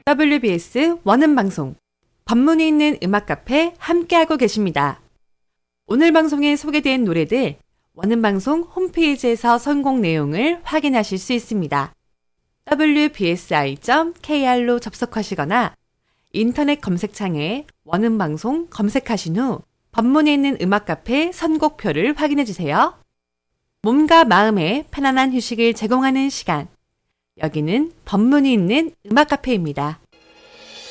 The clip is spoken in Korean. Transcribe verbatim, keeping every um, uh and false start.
더블유비에스 원음방송, 법문이 있는 음악카페 함께하고 계십니다. 오늘 방송에 소개된 노래들 원음방송 홈페이지에서 선곡 내용을 확인하실 수 있습니다. 더블유비에스아이 닷 케이알로 접속하시거나 인터넷 검색창에 원음방송 검색하신 후 법문이 있는 음악카페 선곡표를 확인해주세요. 몸과 마음에 편안한 휴식을 제공하는 시간. 여기는 법문이 있는 음악카페입니다.